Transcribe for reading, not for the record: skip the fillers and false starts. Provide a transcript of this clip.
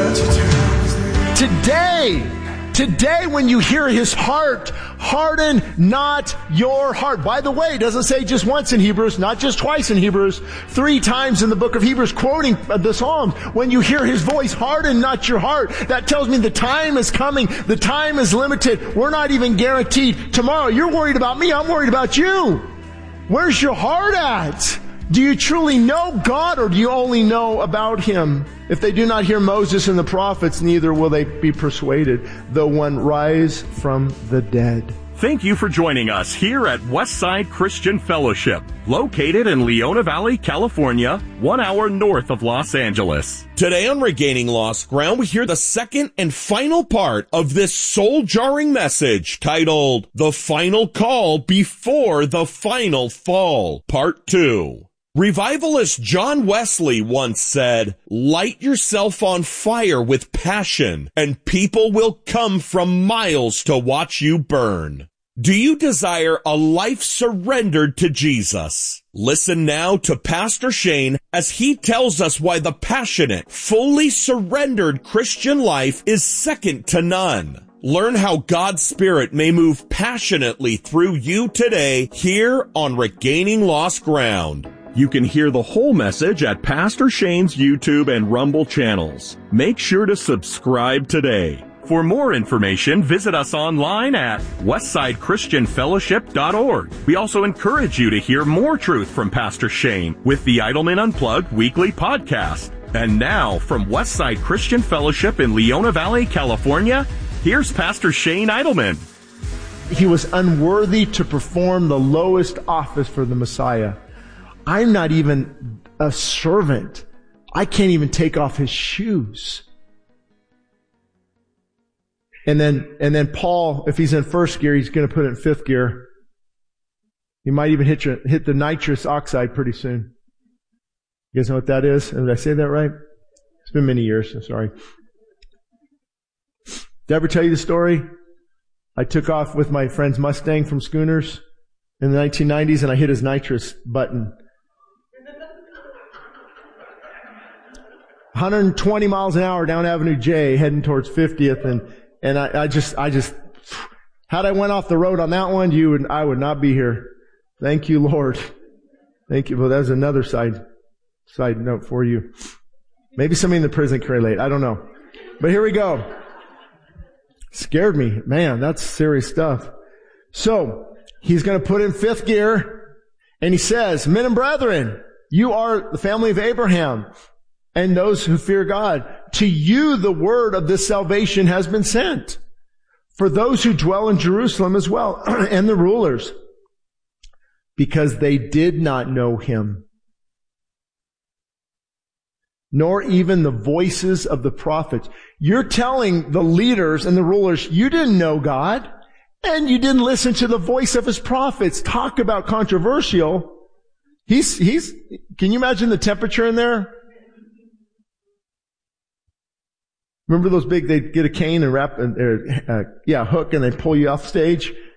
Today, when you hear his heart, harden not your heart. By the way, it doesn't say just once in Hebrews, not just twice in Hebrews, 3 times in the book of Hebrews, quoting the Psalms. When you hear his voice, harden not your heart. That tells me the time is coming. The time is limited. We're not even guaranteed tomorrow. You're worried about me. I'm worried about you. Where's your heart at? Do you truly know God, or do you only know about him? If they do not hear Moses and the prophets, neither will they be persuaded, though one rise from the dead. Thank you for joining us here at Westside Christian Fellowship, located in Leona Valley, California, 1 hour north of Los Angeles. Today on Regaining Lost Ground, we hear the second and final part of this soul-jarring message titled, The Final Call Before the Final Fall, Part 2. Revivalist John Wesley once said, "Light yourself on fire with passion, and people will come from miles to watch you burn." Do you desire a life surrendered to Jesus? Listen now to Pastor Shane as he tells us why the passionate, fully surrendered Christian life is second to none. Learn how God's Spirit may move passionately through you today here on Regaining Lost Ground. You can hear the whole message at Pastor Shane's YouTube and Rumble channels. Make sure to subscribe today. For more information, visit us online at westsidechristianfellowship.org. We also encourage you to hear more truth from Pastor Shane with the Idleman Unplugged weekly podcast. And now, from Westside Christian Fellowship in Leona Valley, California, here's Pastor Shane Idleman. He was unworthy to perform the lowest office for the Messiah. I'm not even a servant. I can't even take off his shoes. And then Paul, if he's in first gear, he's going to put it in fifth gear. He might even hit the nitrous oxide pretty soon. You guys know what that is? Did I say that right? It's been many years. I'm sorry. Did I ever tell you the story? I took off with my friend's Mustang from Schooners in the 1990s, and I hit his nitrous button. 120 miles an hour down Avenue J, heading towards 50th, and I just, had I went off the road on that one, I would not be here. Thank you, Lord. Thank you. Well, that's another side note for you. Maybe somebody in the prison can relate. I don't know. But here we go. Scared me. Man, that's serious stuff. So, he's going to put in fifth gear, and he says, "Men and brethren, you are the family of Abraham, and those who fear God. To you the word of this salvation has been sent. For those who dwell in Jerusalem as well, and the rulers, because they did not know him, nor even the voices of the prophets." You're telling the leaders and the rulers, you didn't know God, and you didn't listen to the voice of his prophets. Talk about controversial. Can you imagine the temperature in there? Remember those big, they'd get a cane and hook, and they'd pull you off stage?